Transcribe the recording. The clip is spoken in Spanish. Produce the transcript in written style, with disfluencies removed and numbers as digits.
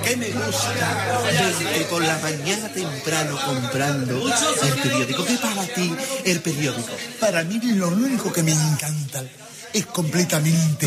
que me gusta verte por la mañana temprano comprando el periódico. ¿Qué para ti el periódico? Para mí lo único que me encanta es completamente